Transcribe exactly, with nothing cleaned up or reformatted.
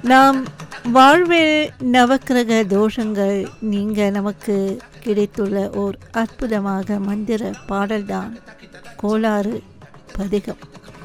நாம் வாழ்வில் நவக்கிரக தோஷங்கள் நீங்க நமக்கு கிடைத்துள்ள ஓர் அற்புதமாக மந்திர பாடல்தான் கோளாறு பதிகம்.